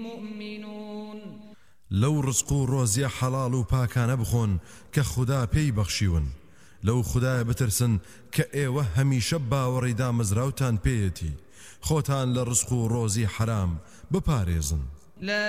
مؤمنون لو رزق روزي حلال باكان بخون كخدا بي بخشيون لو خدا بترسن كأيوه هميشه باوريدا مزراوتان بيتي خوتان لرزق روزي حرام بپاريزن